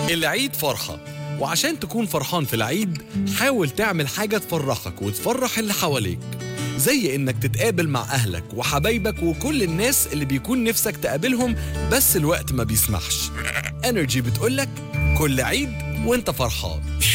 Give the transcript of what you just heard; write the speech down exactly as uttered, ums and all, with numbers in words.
العيد فرحة، وعشان تكون فرحان في العيد حاول تعمل حاجة تفرحك وتفرح اللي حواليك، زي إنك تتقابل مع أهلك وحبايبك وكل الناس اللي بيكون نفسك تقابلهم بس الوقت ما بيسمحش. انرجي بتقولك كل عيد وانت فرحان.